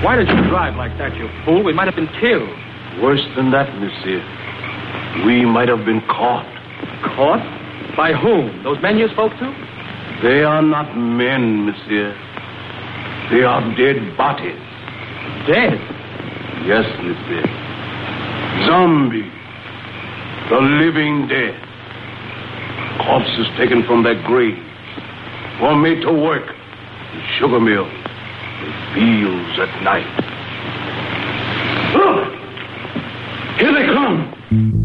Why did you drive like that, you fool? We might have been killed. Worse than that, monsieur. We might have been caught. Caught? By whom? Those men you spoke to? They are not men, monsieur. They are dead bodies. Dead? Yes, monsieur. Zombies. The living dead. Corpses taken from their graves. Or made to work in sugar mills and fields at night. Look! Here they come!